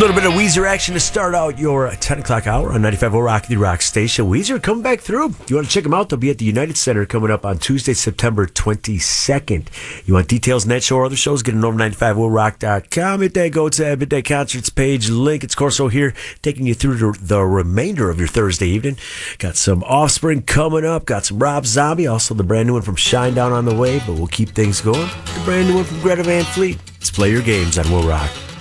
little bit of Weezer action to start out your 10 o'clock hour on 95.0 Rock, the rock station. Weezer coming back through. If you want to check them out, they'll be at the United Center coming up on Tuesday, September 22nd. You want details on that show or other shows, get it over 95.0rock.com. Hit that Go to Midday Concerts page link. It's Corso here, taking you through the remainder of your Thursday evening. Got some Offspring coming up, got some Rob Zombie, also the brand new one from Shinedown on the way, but we'll keep things going. The brand new one from Greta Van Fleet. Let's play your games on Will Rock.